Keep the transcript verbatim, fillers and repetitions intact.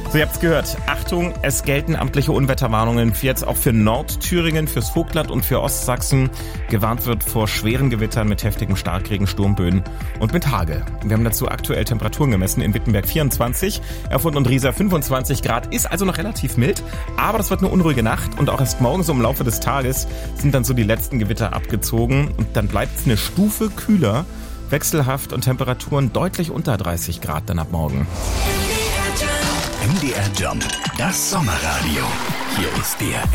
So, ihr habt's gehört. Achtung, es gelten amtliche Unwetterwarnungen für jetzt auch für Nordthüringen, fürs Vogtland und für Ostsachsen. Gewarnt wird vor schweren Gewittern mit heftigem Starkregen, Sturmböen und mit Hagel. Wir haben dazu aktuell Temperaturen gemessen. In Wittenberg vierundzwanzig, Erfurt und Riesa fünfundzwanzig Grad. Ist also noch relativ mild, aber das wird eine unruhige Nacht. Und auch erst morgen so im Laufe des Tages sind dann so die letzten Gewitter abgezogen. Und dann bleibt es eine Stufe kühler, wechselhaft und Temperaturen deutlich unter dreißig Grad dann ab morgen. M D R Jump, das Sommerradio. Hier ist der